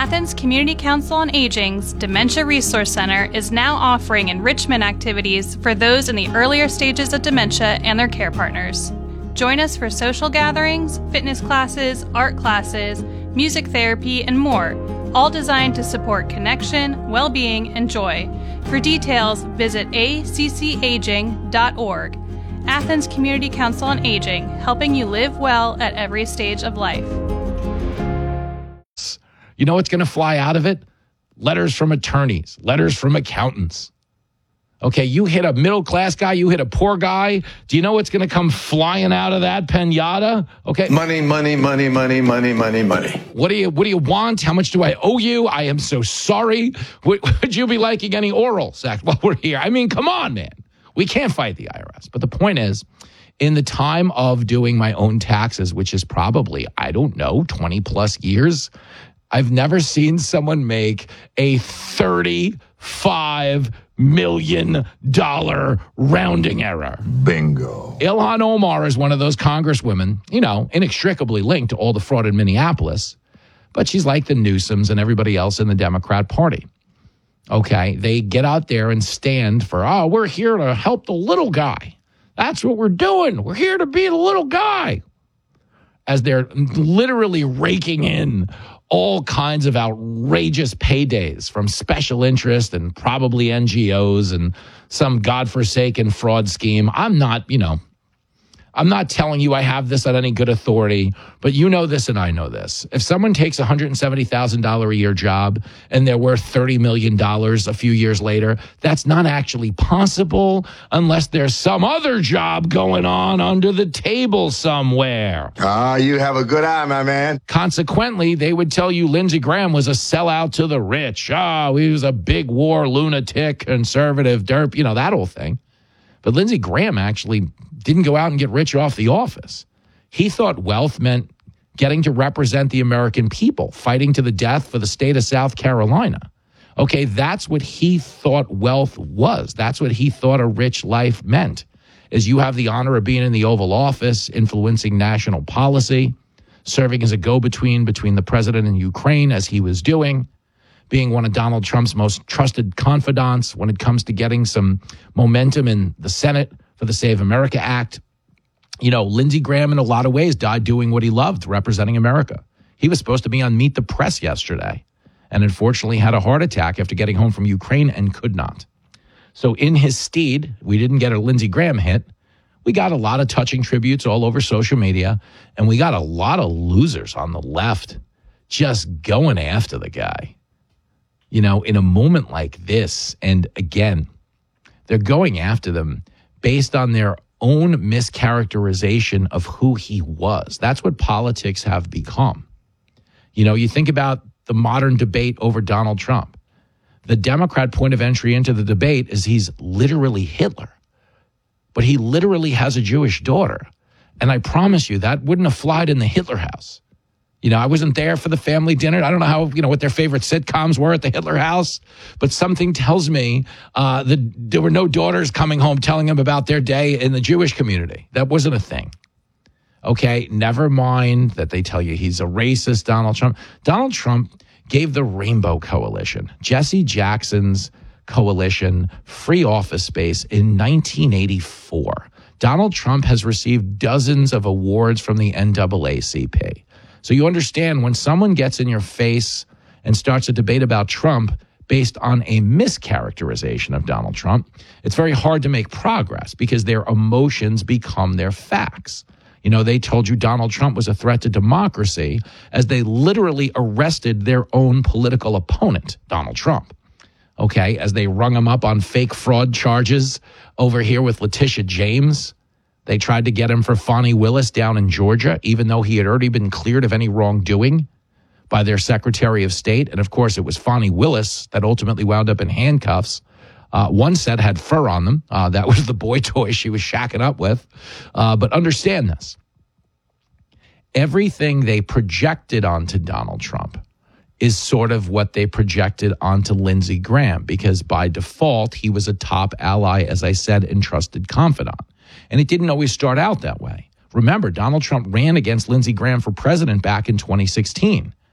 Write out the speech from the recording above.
Athens Community Council on Aging's Dementia Resource Center is now offering enrichment activities for those in the earlier stages of dementia and their care partners. Join us for social gatherings, fitness classes, art classes, music therapy, and more, all designed to support connection, well-being, and joy. For details, visit accaging.org. Athens Community Council on Aging, helping you live well at every stage of life. You know what's going to fly out of it? Letters from attorneys, letters from accountants. Okay, you hit a middle-class guy, you hit a poor guy. Do you know what's going to come flying out of that pinata? Okay. Money, money, money, money, money, money, money. What do you want? How much do I owe you? I am so sorry. Would you be liking any oral sex while we're here? I mean, come on, man. We can't fight the IRS. But the point is, in the time of doing my own taxes, which is probably, 20 plus years, I've never seen someone make a $35 million rounding error. Bingo. Ilhan Omar is one of those congresswomen, inextricably linked to all the fraud in Minneapolis, but she's like the Newsoms and everybody else in the Democrat Party. Okay, they get out there and stand for, we're here to help the little guy. That's what we're doing. We're here to be the little guy. As they're literally raking in all kinds of outrageous paydays from special interest and probably NGOs and some godforsaken fraud scheme. I'm not telling you I have this on any good authority, but you know this and I know this. If someone takes a $170,000 a year job and they're worth $30 million a few years later, that's not actually possible unless there's some other job going on under the table somewhere. You have a good eye, my man. Consequently, they would tell you Lindsey Graham was a sellout to the rich. He was a big war lunatic, conservative derp, that whole thing. But Lindsey Graham actually didn't go out and get rich off the office. He thought wealth meant getting to represent the American people, fighting to the death for the state of South Carolina. Okay, that's what he thought wealth was. That's what he thought a rich life meant, is you have the honor of being in the Oval Office, influencing national policy, serving as a go-between between the president and Ukraine, as he was doing, being one of Donald Trump's most trusted confidants when it comes to getting some momentum in the Senate for the Save America Act. Lindsey Graham in a lot of ways died doing what he loved, representing America. He was supposed to be on Meet the Press yesterday and unfortunately had a heart attack after getting home from Ukraine and could not. So in his stead, we didn't get a Lindsey Graham hit. We got a lot of touching tributes all over social media, and we got a lot of losers on the left just going after the guy. In a moment like this, and again, they're going after them based on their own mischaracterization of who he was. That's what politics have become. You think about the modern debate over Donald Trump. The Democrat point of entry into the debate is he's literally Hitler, but he literally has a Jewish daughter. And I promise you that wouldn't have flied in the Hitler house. I wasn't there for the family dinner. I don't know how, what their favorite sitcoms were at the Hitler house, but something tells me that there were no daughters coming home telling them about their day in the Jewish community. That wasn't a thing. Okay, never mind that they tell you he's a racist, Donald Trump. Donald Trump gave the Rainbow Coalition, Jesse Jackson's coalition, free office space in 1984. Donald Trump has received dozens of awards from the NAACP. So you understand when someone gets in your face and starts a debate about Trump based on a mischaracterization of Donald Trump, it's very hard to make progress because their emotions become their facts. They told you Donald Trump was a threat to democracy as they literally arrested their own political opponent, Donald Trump. Okay, as they rung him up on fake fraud charges over here with Letitia James. They tried to get him for Fani Willis down in Georgia, even though he had already been cleared of any wrongdoing by their Secretary of State. And of course, it was Fani Willis that ultimately wound up in handcuffs. One set had fur on them. That was the boy toy she was shacking up with. But understand this. Everything they projected onto Donald Trump is sort of what they projected onto Lindsey Graham, because by default, he was a top ally, as I said, and trusted confidant. And it didn't always start out that way. Remember, Donald Trump ran against Lindsey Graham for president back in 2016.